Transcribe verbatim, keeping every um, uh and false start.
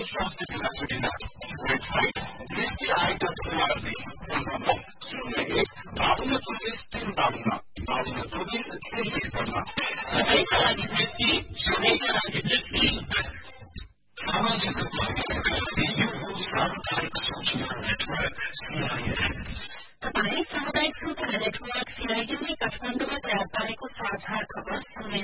सुनेंगे बाबुल चौबिस तीन बाबुमा बाबुल चौबिस तीन पेपरमा सबैका लागि दृष्टि सबैका लागि दृष्टि सामाजिक सामुदायिक सूचना नेटवर्क सीआईएन तपाईँ सामुदायिक सूचना नेटवर्क सीआईएनले काठमाडौँमा तयार पारेको साझा खबर सुन्दै